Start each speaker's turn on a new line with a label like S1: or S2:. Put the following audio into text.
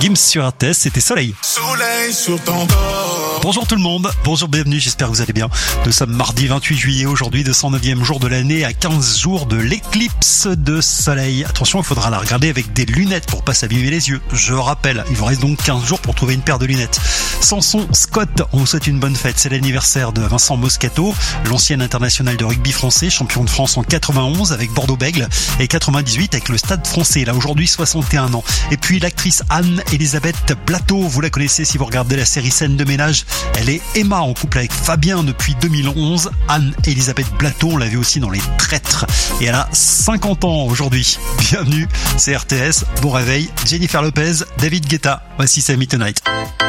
S1: Gims sur RTS, c'était Soleil.
S2: Soleil sur ton corps.
S1: Bonjour tout le monde, bonjour, bienvenue, j'espère que vous allez bien. Nous sommes mardi 28 juillet aujourd'hui, 209e jour de l'année, à 15 jours de l'éclipse de soleil. Attention, il faudra la regarder avec des lunettes pour pas s'abîmer les yeux. Je rappelle, il vous reste donc 15 jours pour trouver une paire de lunettes. Samson Scott, on vous souhaite une bonne fête. C'est l'anniversaire de Vincent Moscato, l'ancien international de rugby français, champion de France en 91 avec Bordeaux-Bègles et 98 avec le Stade français. Là aujourd'hui 61 ans. Et puis l'actrice Anne-Elisabeth Blateau, vous la connaissez si vous regardez la série Scène de ménage. Elle est Emma en couple avec Fabien depuis 2011. Anne-Elisabeth Blateau, on l'a vu aussi dans Les Traîtres. Et elle a 50 ans aujourd'hui. Bienvenue, c'est RTS. Bon réveil. Jennifer Lopez, David Guetta. Voici Sammy Tonight.